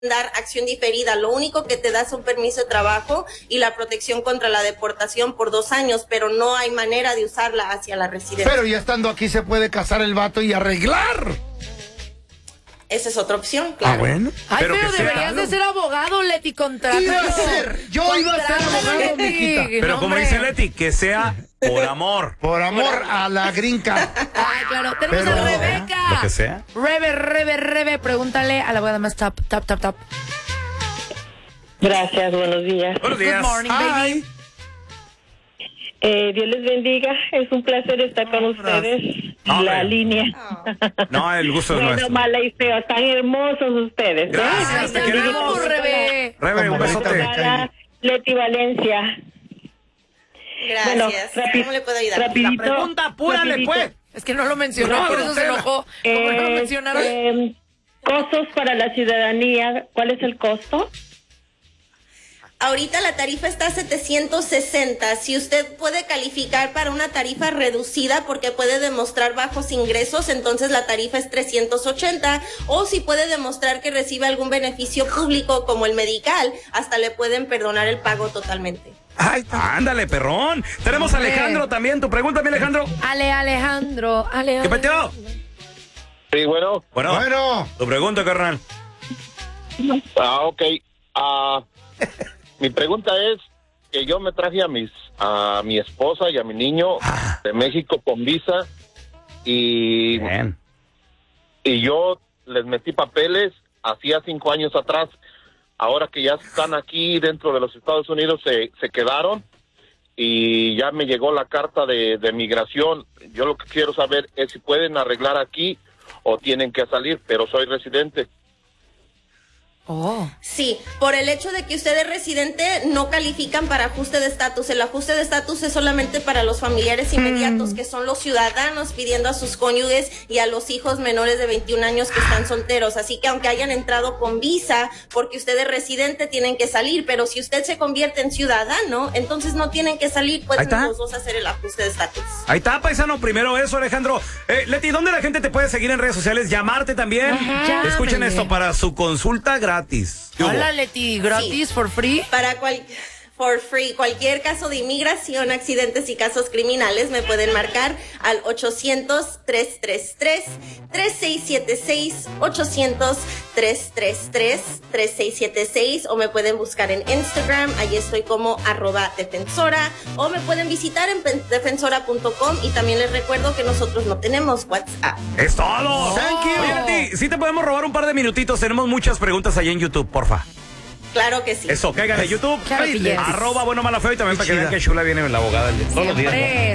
dar acción diferida. Lo único que te da es un permiso de trabajo y la protección contra la deportación por 2 años, pero no hay manera de usarla hacia la residencia. Pero ya estando aquí se puede casar el vato y arreglar. Esa es otra opción, claro. Ah, bueno. Ay, pero deberías de ser abogado, Leti, contrátalo. Iba a ser, yo iba a ser abogado, mijita. No, Pero como hombre. dice Leti, que sea por amor. Por amor a la gringa. Ay, claro. Tenemos Pero- a Rebeca. Lo que sea. Rebe, pregúntale a la abogada más top. Gracias, buenos días. Buenos Good días. morning, baby. Dios les bendiga, es un placer estar con ustedes. No, La hombre. línea. No, el gusto es Bueno, nuestro. mala y fea, están hermosos ustedes. Gracias, Ay, te queremos. Rebe. Rebe, un besote. Para Leti Valencia. Gracias. Bueno, ¿Cómo le puedo ayudar? rapidito, La pregunta, apúrale, rapidito. pues. Es que no lo mencionó, No, por eso se Tela. enojó. ¿Cómo no lo mencionaron? Costos para la ciudadanía, ¿cuál es el costo? Ahorita la tarifa está a 760. Si usted puede calificar para una tarifa reducida porque puede demostrar bajos ingresos, entonces la tarifa es 380. O si puede demostrar que recibe algún beneficio público como el medical, hasta le pueden perdonar el pago totalmente. Ay, ándale, perrón. Tenemos a Alejandro también. Tu pregunta, mi Alejandro. Alejandro. ¿Qué peteo? Sí, bueno. Bueno. Tu pregunta, carnal. Ok. Mi pregunta es que yo me traje a mi esposa y a mi niño de México con visa y yo les metí papeles hacía 5 años atrás. Ahora que ya están aquí dentro de los Estados Unidos se quedaron y ya me llegó la carta de migración. Yo lo que quiero saber es si pueden arreglar aquí o tienen que salir, pero soy residente. Sí, por el hecho de que usted es residente no califican para ajuste de estatus. El ajuste de estatus es solamente para los familiares inmediatos, que son los ciudadanos pidiendo a sus cónyuges y a los hijos menores de 21 años que están solteros. Así que aunque hayan entrado con visa, porque usted es residente, tienen que salir. Pero si usted se convierte en ciudadano, entonces no tienen que salir, pueden los dos hacer el ajuste de estatus. Ahí está, paisano. Primero eso, Alejandro. Leti, ¿dónde la gente te puede seguir en redes sociales? Llamarte también. Escuchen esto para su consulta gratis. Hola, Leti, gratis, for free. For free. Cualquier caso de inmigración, accidentes y casos criminales me pueden marcar al 800-333-3676, 800-333-3676, o me pueden buscar en Instagram, allí estoy como @defensora, o me pueden visitar en defensora.com, y también les recuerdo que nosotros no tenemos WhatsApp. ¡Es todo! Thank you. Oye, Leti, sí te podemos robar un par de minutitos. Tenemos muchas preguntas ahí en YouTube, porfa. Claro que sí. Eso, caigan en YouTube. Claro que yes. @bueno, mala, feo, y también para que vean que chula viene la abogada todos los días, ¿no?